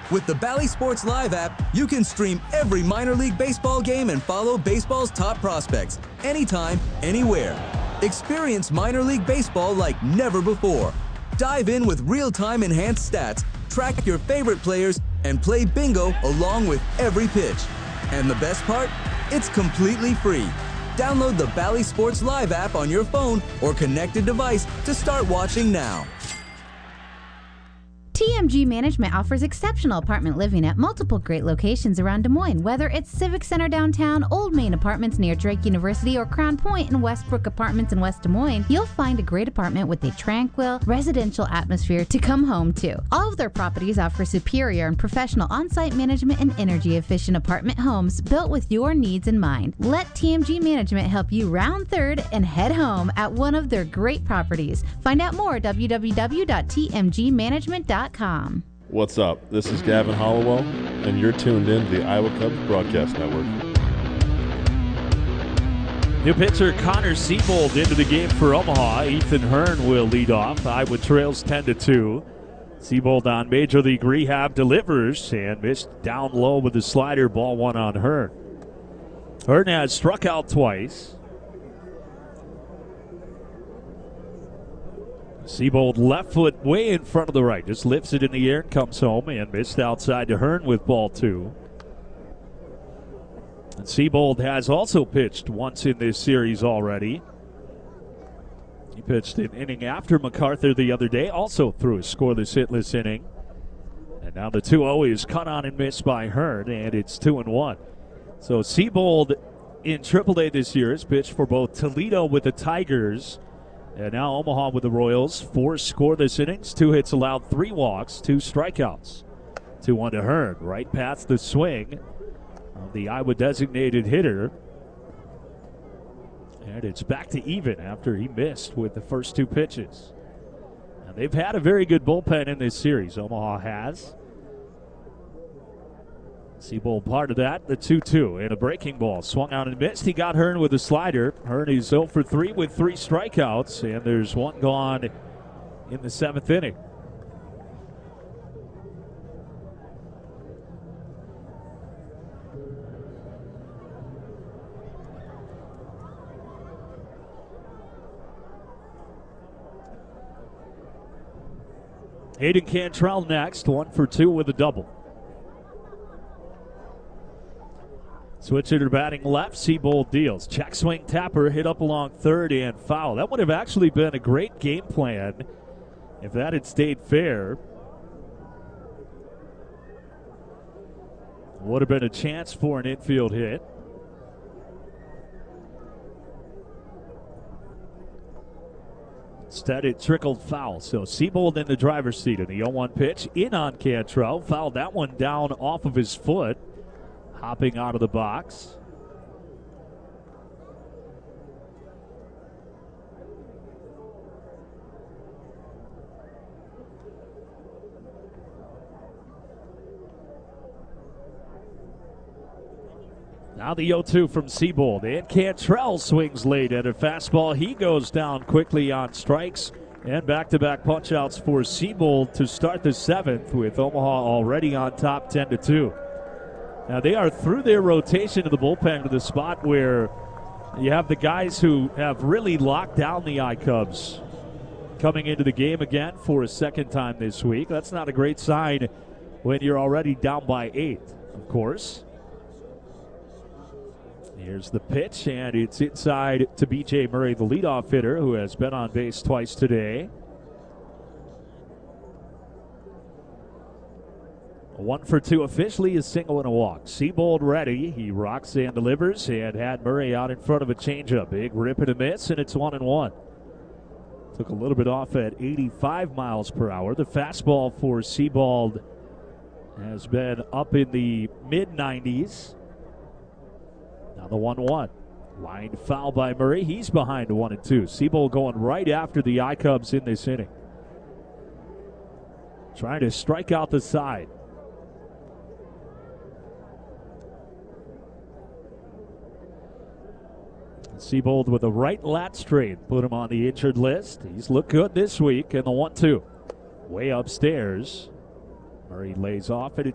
With the Bally Sports Live app, you can stream every minor league baseball game and follow baseball's top prospects anytime, anywhere. Experience minor league baseball like never before. Dive in with real-time enhanced stats, track your favorite players, and play bingo along with every pitch. And the best part? It's completely free. Download the Bally Sports Live app on your phone or connected device to start watching now. TMG Management offers exceptional apartment living at multiple great locations around Des Moines. Whether it's Civic Center downtown, Old Main Apartments near Drake University, or Crown Point and Westbrook Apartments in West Des Moines, you'll find a great apartment with a tranquil, residential atmosphere to come home to. All of their properties offer superior and professional on-site management and energy-efficient apartment homes built with your needs in mind. Let TMG Management help you round third and head home at one of their great properties. Find out more at www.tmgmanagement.com. What's up? This is Gavin Hollowell, and you're tuned in to the Iowa Cubs Broadcast Network. New pitcher Connor Seabold into the game for Omaha. Ethan Hearn will lead off. Iowa trails 10-2. Seabold on Major League Rehab delivers and missed down low with the slider. Ball one on Hearn. Hearn has struck out twice. Seabold left foot way in front of the right. Just lifts it in the air and comes home and missed outside to Hearn with ball two. And Seabold has also pitched once in this series already. He pitched an inning after MacArthur the other day, also threw a scoreless, hitless inning. And now the 2-0 is cut on and missed by Hearn, and it's 2-1. So Seabold in AAA this year has pitched for both Toledo with the Tigers and now Omaha with the Royals. 4 scoreless innings, 2 hits allowed, 3 walks, 2 strikeouts. 2-1 to Hearn, right past the swing of the Iowa designated hitter. And it's back to even after he missed with the first 2 pitches. And they've had a very good bullpen in this series, Omaha has. Seabold part of that, the 2-2, and a breaking ball. Swung out and missed. He got Hearn with a slider. Hearn is 0 for 3 with 3 strikeouts, and there's 1 gone in the 7th inning. Hayden Cantrell next, 1 for 2 with a double. Switch hitter batting left, Seabold deals. Check swing tapper, hit up along third and foul. That would have actually been a great game plan if that had stayed fair. Would have been a chance for an infield hit. Instead, it trickled foul. So Seabold in the driver's seat in the 0-1 pitch. In on Cantrell. Fouled that one down off of his foot. Hopping out of the box. Now the 0-2 from Seabold. And Cantrell swings late at a fastball. He goes down quickly on strikes. And back-to-back punch-outs for Seabold to start the 7th, with Omaha already on top 10-2. Now they are through their rotation to the bullpen to the spot where you have the guys who have really locked down the I-Cubs coming into the game again for a second time this week. That's not a great sign when you're already down by 8, of course. Here's the pitch, and it's inside to B.J. Murray, the leadoff hitter, who has been on base twice today. 1 for 2 officially, a single and a walk. Seabold ready. He rocks and delivers, and had Murray out in front of a changeup. Big rip and a miss, and it's 1-1. Took a little bit off at 85 miles per hour. The fastball for Seabold has been up in the mid-90s. Now the 1-1. Line foul by Murray. He's behind 1-2. Seabold going right after the I-Cubs in this inning. Trying to strike out the side. Seabold with a right lat strain put him on the injured list. He's looked good this week. And the 1-2 way upstairs. Murray lays off, and it's